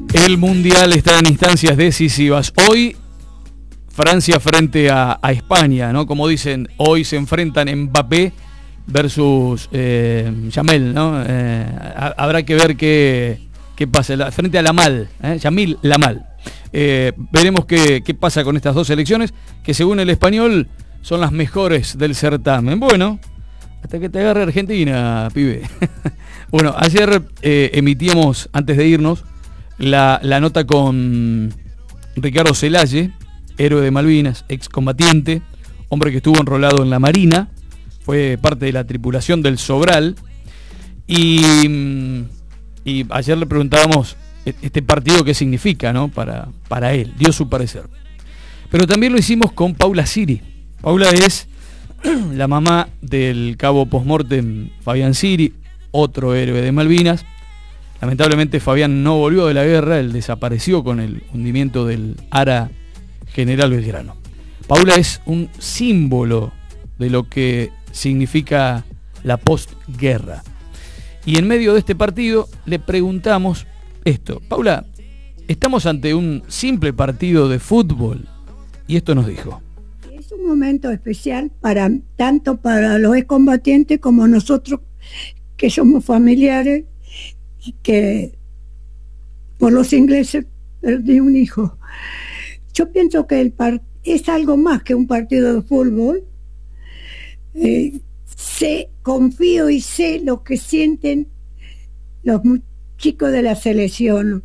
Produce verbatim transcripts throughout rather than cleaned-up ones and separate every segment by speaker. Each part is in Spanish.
Speaker 1: El Mundial está en instancias decisivas. Hoy Francia frente a, a España, ¿no? Como dicen, hoy se enfrentan Mbappé versus eh, Yamil, ¿no? Eh, ha, habrá que ver qué, qué pasa. La, frente a Lamal, ¿eh? Yamil Lamal. Eh, veremos qué, qué pasa con estas dos selecciones, que según el Español son las mejores del certamen. Bueno, hasta que te agarre Argentina, pibe. Bueno, ayer eh, emitíamos, antes de irnos, la, la nota con Ricardo Celaye, héroe de Malvinas, excombatiente, hombre que estuvo enrolado en la Marina, fue parte de la tripulación del Sobral, y, y ayer le preguntábamos este partido qué significa, ¿no? para, para él, dio su parecer. Pero también lo hicimos con Paula Siri. Paula es la mamá del cabo postmortem Fabián Siri, otro héroe de Malvinas. Lamentablemente Fabián no volvió de la guerra, él desapareció con el hundimiento del Ara General Belgrano. Paula es un símbolo de lo que significa la postguerra. Y en medio de este partido le preguntamos esto: Paula, estamos ante un simple partido de fútbol. Y esto nos dijo:
Speaker 2: es un momento especial para tanto para los excombatientes como nosotros que somos familiares y que por los ingleses perdí un hijo. Yo pienso que el par es algo más que un partido de fútbol. Eh, sé, confío y sé lo que sienten los chicos de la selección.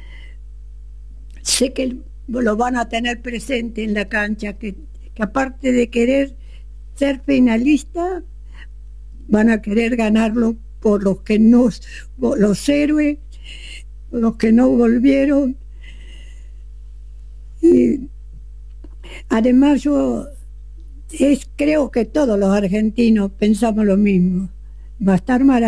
Speaker 2: Sé que lo van a tener presente en la cancha, que, que aparte de querer ser finalistas, van a querer ganarlo por los que no, los héroes, los que no volvieron. Y además yo es, creo que todos los argentinos pensamos lo mismo. Va a estar maravilloso.